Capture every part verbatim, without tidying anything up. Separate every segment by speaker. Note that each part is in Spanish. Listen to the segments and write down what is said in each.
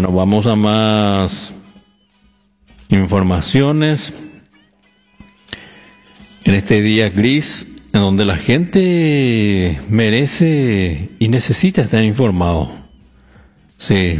Speaker 1: Bueno, vamos a más informaciones. En este día gris, en donde la gente merece y necesita estar informado. Sí.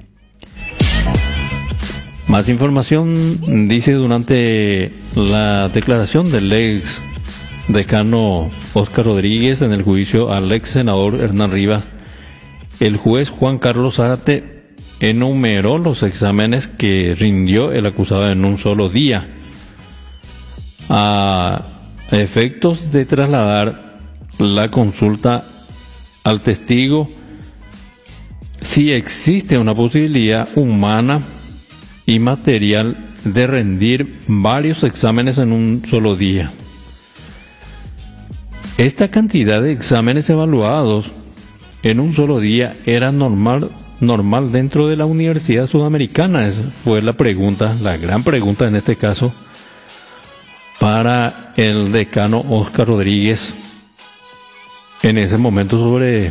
Speaker 1: Más información, dice, durante la declaración del ex decano Óscar Rodríguez en el juicio al ex senador Hernán Rivas, el juez Juan Carlos Zárate enumeró los exámenes que rindió el acusado en un solo día, a efectos de trasladar la consulta al testigo si existe una posibilidad humana y material de rendir varios exámenes en un solo día. Esta cantidad de exámenes evaluados en un solo día era normal, normal dentro de la Universidad Sudamericana. Esa fue la pregunta, la gran pregunta en este caso, para el decano Óscar Rodríguez en ese momento sobre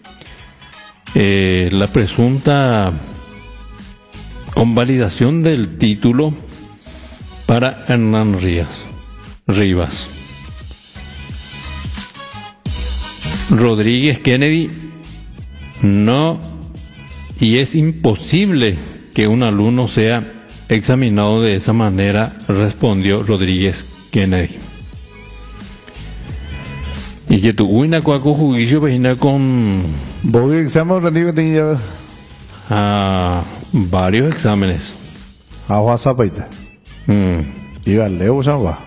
Speaker 1: eh, la presunta convalidación del título para Hernán Rivas. Rivas. Rodríguez Kennedy, no, y es imposible que un alumno sea examinado de esa manera, respondió Rodríguez Kennedy. Y que tu uina cuaco juicio vecina con
Speaker 2: ¿Vos qué examen rendido que tenía?
Speaker 1: a varios exámenes.
Speaker 2: A WhatsApp.
Speaker 1: Mm.
Speaker 2: Iba a leer WhatsApp.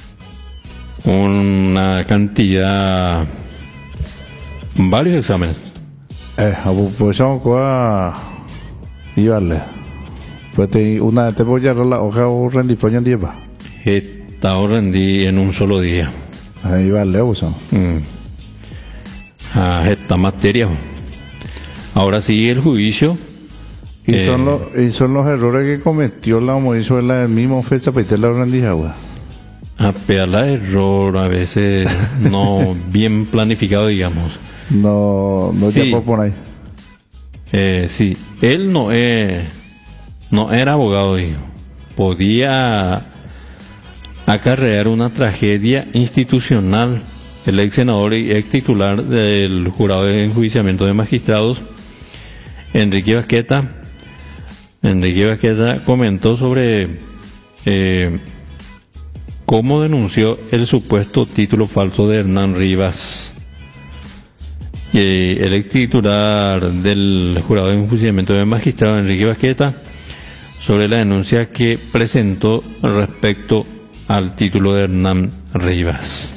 Speaker 1: Una cantidad, varios exámenes.
Speaker 2: Eh, a vos pues son qua iba a leer. Pues te una te voy a la hoja o rendí poñan dieva.
Speaker 1: Estado rendí en un solo día.
Speaker 2: Ahí iba a leer WhatsApp.
Speaker 1: Mm. A esta materia. Ahora sigue el juicio.
Speaker 2: Y,
Speaker 1: eh,
Speaker 2: son los, y son los errores que cometió la Moisés en la misma fecha para la rendija, güey.
Speaker 1: A pegar error, a veces no bien planificado, digamos.
Speaker 2: No, no
Speaker 1: Sí.
Speaker 2: ya puedo poner ahí.
Speaker 1: Eh, sí, él no, eh, no era abogado, dijo. Podía acarrear una tragedia institucional. El ex senador y ex titular del jurado de enjuiciamiento de magistrados, Enrique Baqueta, Enrique Baqueta comentó sobre eh, cómo denunció el supuesto título falso de Hernán Rivas. Y el ex titular del jurado de enjuiciamiento de magistrados, Enrique Baqueta, sobre la denuncia que presentó respecto al título de Hernán Rivas.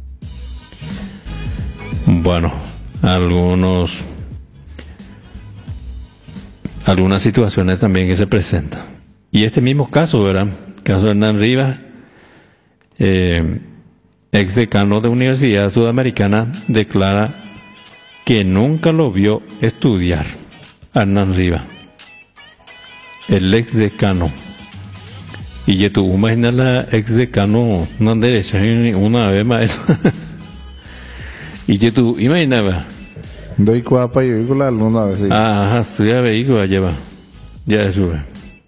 Speaker 1: Bueno, algunos algunas situaciones también que se presentan. Y este mismo caso, ¿verdad? Caso de Hernán Rivas, eh, ex decano de Universidad Sudamericana, declara que nunca lo vio estudiar a Hernán Rivas, el ex decano. Y que tú imaginas la ex decano una derecha una vez más. Y que tú imaginabas.
Speaker 2: Doy cuapa y digo la luna a veces.
Speaker 1: Ajá, estudia vehículo, lleva. Ya sube.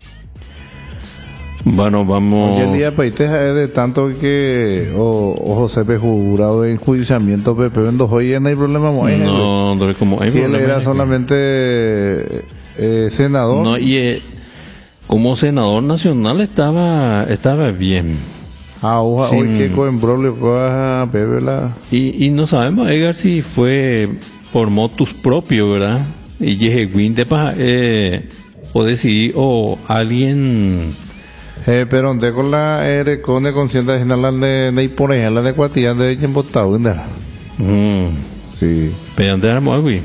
Speaker 1: Bueno, vamos.
Speaker 2: Hoy en día países es de tanto que o, o José P. jurado de enjuiciamiento Pepe Vendo hoy no hay problema.
Speaker 1: No, no, como hay
Speaker 2: si él era
Speaker 1: que...
Speaker 2: solamente eh, senador.
Speaker 1: No, y eh, como senador nacional estaba estaba bien.
Speaker 2: Ah, hoja,
Speaker 1: Sin...
Speaker 2: hoy que con brole coja Pepe la.
Speaker 1: Y, y no sabemos, Edgar, si fue por motus propio, ¿verdad? Y Yejeguín de paja, eh, o decidir, o alguien.
Speaker 2: Eh, pero de con la R con de conciencia general de de por ejemplo de cuatía de quien votado en la.
Speaker 1: Mm.
Speaker 2: Sí.
Speaker 1: Pedante de Armoagui.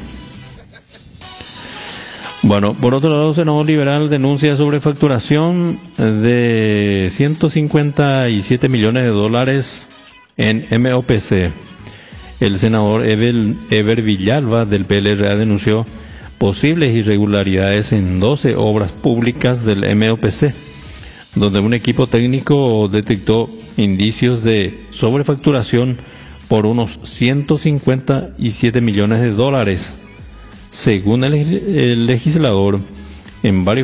Speaker 1: Bueno, por otro lado, el senador liberal denuncia sobre facturación de ciento cincuenta y siete millones de dólares en M O P C. El senador Ever, Ever Villalba del P L R A denunció posibles irregularidades en doce obras públicas del M O P C, donde un equipo técnico detectó indicios de sobrefacturación por unos ciento cincuenta y siete millones de dólares. Según el, el legislador, en varios